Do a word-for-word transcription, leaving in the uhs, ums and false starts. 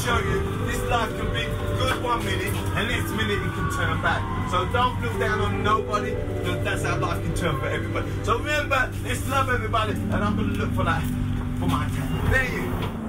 show you this life can be good one minute and next minute it can turn bad. So don't look down on nobody, because that's how life can turn for everybody. So remember, let's love everybody, and I'm gonna look for that for my cat. There you go.